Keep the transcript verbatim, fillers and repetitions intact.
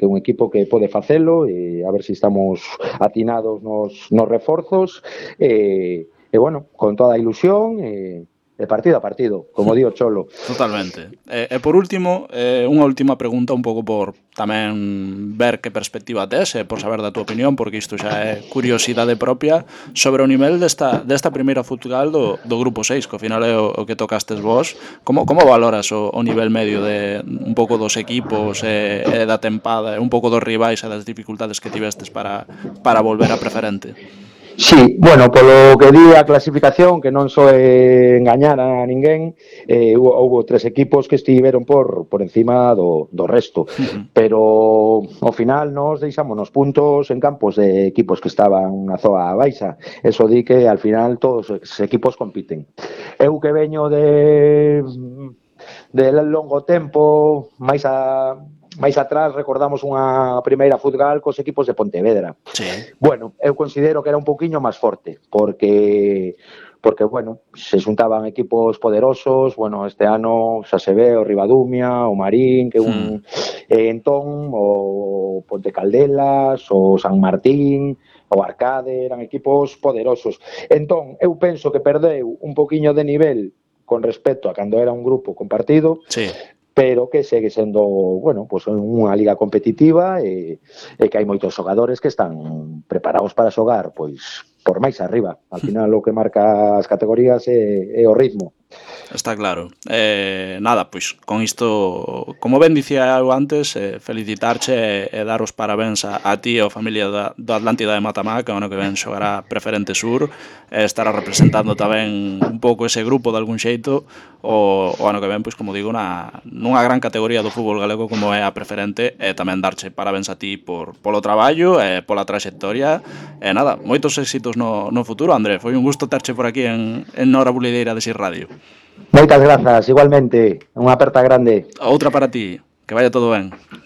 que é un equipo que pode facelo, e a ver se estamos atinados nos, nos reforzos, e, e bueno, con toda a ilusión, e, de partido a partido, como di o Cholo. Totalmente. E, e por último, eh, unha última pregunta un pouco por tamén ver que perspectiva tes e por saber da tua opinión, porque isto xa é curiosidade propia sobre o nivel desta, desta primeira futsal do, do grupo seis, que ao final é o, o que tocastes vos. Como, como valoras o, o nivel medio de un pouco dos equipos e, e da tempada, e un pouco dos rivais e das dificultades que tivestes para, para volver a preferente? Sí, bueno, polo que di a clasificación, que non soe engañar a ninguén, eh, hubo, hubo tres equipos que estiveron por, por encima do, do resto, Uh-huh. pero ao final nos deixamos nos puntos en campos de equipos que estaban na zoa baixa. Eso di que al final todos os equipos compiten. Eu que veño de de longo tempo, máis a máis atrás recordamos unha primeira futsal cos equipos de Pontevedra. Sí. Bueno, eu considero que era un pouquiño máis forte, porque porque bueno, se xuntaban equipos poderosos, bueno, este ano xa se ve o Ribadumia, o Marín, que un hmm. eh, entón o Ponte Caldelas, o San Martín, o Arcade, eran equipos poderosos. Entón, eu penso que perdeu un pouquiño de nivel con respecto a cando era un grupo compartido. Sí. Pero que segue sendo, bueno, pues unha liga competitiva e, e que hai moitos xogadores que están preparados para xogar, pois, por máis arriba. Al final o que marca as categorías é, é o ritmo. Está claro. Eh, nada, pois con isto, como ben dicía eu antes, eh, felicitarche e, e dar os parabéns a, a ti e a familia da, do Atlántida de Matamá, que ano que ven xogará Preferente Sur, e estará representando tamén un pouco ese grupo de algún xeito o, o ano que ven, pois como digo, na, nunha gran categoría do fútbol galego como é a Preferente, e tamén darche parabéns a ti por, polo traballo e pola traxectoria, e nada, moitos éxitos no, no futuro, André. Foi un gusto terche por aquí en, en Nora Bulideira de Sir Radio. Moitas grazas, igualmente, unha aperta grande. Outra para ti, que vaya todo ben.